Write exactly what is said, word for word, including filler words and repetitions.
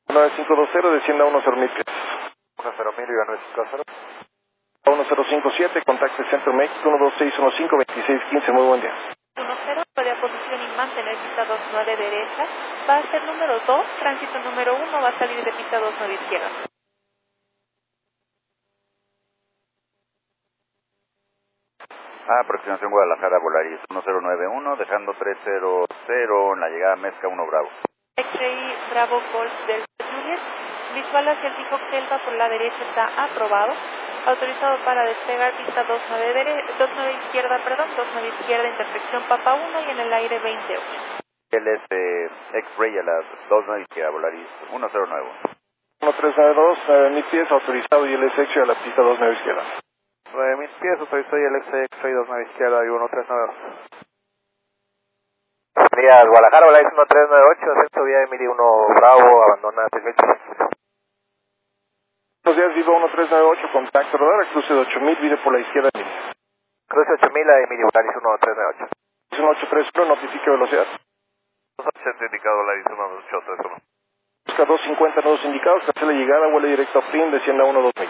nueve cinco dos cero, descienda a diez mil pies. diez mil y a nueve cinco cero. uno cero cinco siete, contacte Centro México, uno dos seis uno cinco, veintiséis quince, muy buen día. uno cero, de posición y mantener pista dos nueve derecha, va a ser número dos, tránsito número uno, va a salir de pista dos nueve izquierda. Ah, aproximación Guadalajara, Volaris uno cero nueve uno, dejando tres cero cero en la llegada Mezca uno Bravo. X-Ray Bravo Golf del Juliet, visual hacia el fijo Celta por la derecha está aprobado, autorizado para despegar pista dos nueve, dere dos nueve izquierda, perdón, dos nueve izquierda, intersección Papa uno y en el aire veintiocho. Él es eh, X-Ray a las dos nueve izquierda, Volaris uno cero nueve uno. uno tres nueve dos, nueve mil pies, autorizado y el S X a la pista dos nueve izquierda. nueve mil pies, autorizado y el X-Ray dos nueve izquierda y uno tres nueve dos. Días, Guadalajara, Volaris uno tres nueve ocho, ascenso vía Emily uno Bravo, abandona tres mil pies. Buenos días, Viva uno tres nueve ocho, contacto radar, cruce de ocho mil, vire por la izquierda. Cruce ocho mil a Emily, Volaris uno tres nueve ocho. uno ocho tres uno, notifique velocidad. Centro indicado, Volaris uno ocho tres uno. Busca doscientos cincuenta nudos indicados, cancela llegada, vuela directo a P R I M, descienda a diez mil.